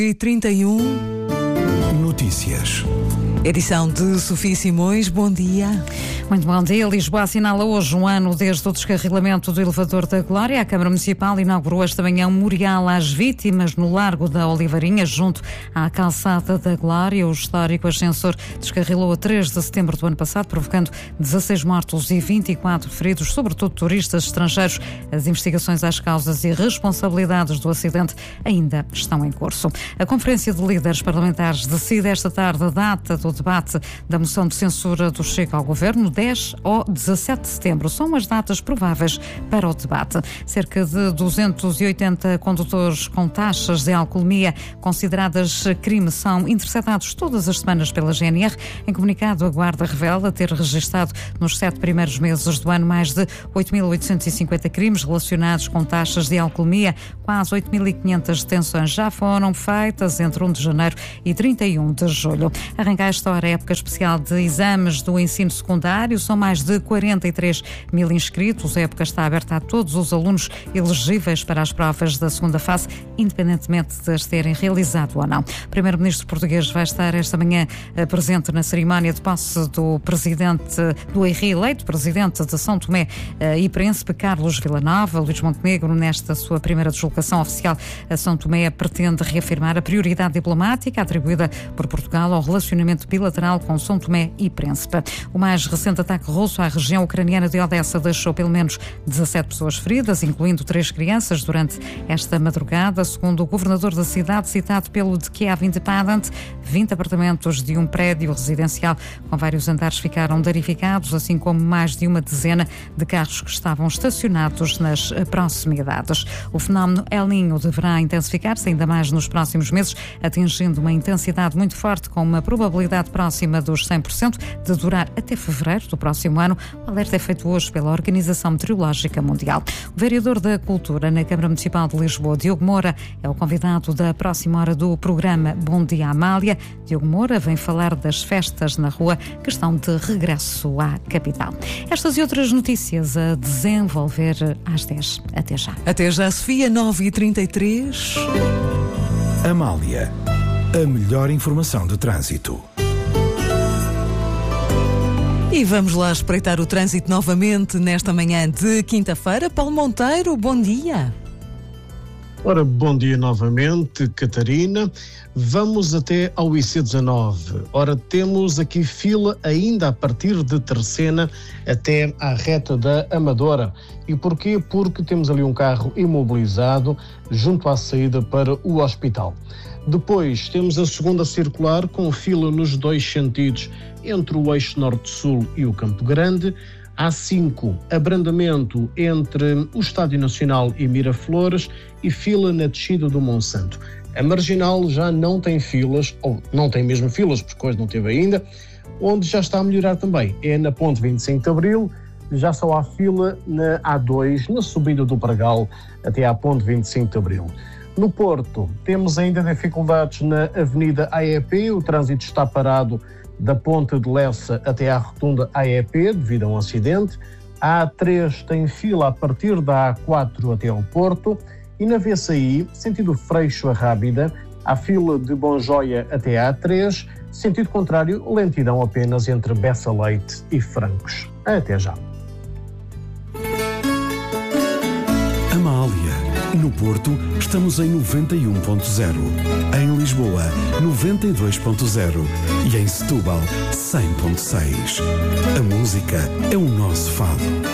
31. Notícias. Edição de Sofia Simões, bom dia. Muito bom dia. Lisboa assinala hoje um ano desde o descarrilamento do elevador da Glória. A Câmara Municipal inaugurou esta manhã um memorial às vítimas no Largo da Oliveirinha, junto à calçada da Glória. O histórico ascensor descarrilou a 3 de setembro do ano passado, provocando 16 mortos e 24 feridos, sobretudo turistas estrangeiros. As investigações às causas e responsabilidades do acidente ainda estão em curso. A Conferência de Líderes Parlamentares decide esta tarde a data do debate da moção de censura do Chega ao Governo, 10 ou 17 de setembro. São as datas prováveis para o debate. Cerca de 280 condutores com taxas de alcoolemia consideradas crime são interceptados todas as semanas pela GNR. Em comunicado, a Guarda revela ter registado nos 7 primeiros meses do ano mais de 8.850 crimes relacionados com taxas de alcoolemia. Quase 8.500 detenções já foram feitas entre 1 de janeiro e 31 de julho. Arranca esta hora a época especial de exames do ensino secundário. São mais de 43 mil inscritos. A época está aberta a todos os alunos elegíveis para as provas da segunda fase, independentemente de as terem realizado ou não. O primeiro-ministro português vai estar esta manhã presente na cerimónia de posse do reeleito presidente de São Tomé e Príncipe, Carlos Villanova. Luís Montenegro, nesta sua primeira deslocação oficial a São Tomé, pretende reafirmar a prioridade diplomática atribuída por Portugal ao relacionamento bilateral com São Tomé e Príncipe. O mais recente ataque russo à região ucraniana de Odessa deixou pelo menos 17 pessoas feridas, incluindo 3 crianças, durante esta madrugada. Segundo o governador da cidade, citado pelo The Kiev Independent, 20 apartamentos de um prédio residencial com vários andares ficaram danificados, assim como mais de uma dezena de carros que estavam estacionados nas proximidades. O fenómeno El Niño deverá intensificar-se ainda mais nos próximos meses, atingindo uma intensidade muito forte, com uma probabilidade próxima dos 100% de durar até fevereiro do próximo ano. O alerta é feito hoje pela Organização Meteorológica Mundial. O vereador da Cultura na Câmara Municipal de Lisboa, Diogo Moura, é o convidado da próxima hora do programa Bom Dia Amália. Diogo Moura vem falar das festas na rua que estão de regresso à capital. Estas e outras notícias a desenvolver às 10. Até já. Até já, Sofia, 9h33. Amália, a melhor informação de trânsito. E vamos lá espreitar o trânsito novamente nesta manhã de quinta-feira. Paulo Monteiro, bom dia. Ora, bom dia novamente, Catarina. Vamos até ao IC19. Ora, temos aqui fila ainda a partir de Terceira até à reta da Amadora. E porquê? Porque temos ali um carro imobilizado junto à saída para o hospital. Depois temos a segunda circular com fila nos 2 sentidos entre o eixo norte-sul e o Campo Grande. A5, abrandamento entre o Estádio Nacional e Miraflores e fila na descida do Monsanto. A Marginal já não tem filas, ou não tem mesmo filas, porque hoje não teve ainda. Onde já está a melhorar também é na Ponte 25 de Abril, já só há fila na A2, na subida do Pragal até à Ponte 25 de Abril. No Porto, temos ainda dificuldades na Avenida AEP, o trânsito está parado da Ponte de Lessa até à Rotunda AEP, devido a um acidente. A A3 tem fila a partir da A4 até ao Porto. E na VCI, sentido Freixo a Rábida, há fila de Bonjoia até a A3, sentido contrário, lentidão apenas entre Bessa Leite e Francos. Até já. Amália, no Porto, estamos em 91.0. Em Lisboa, 92.0. E em Setúbal, 100.6. A música é o nosso fado.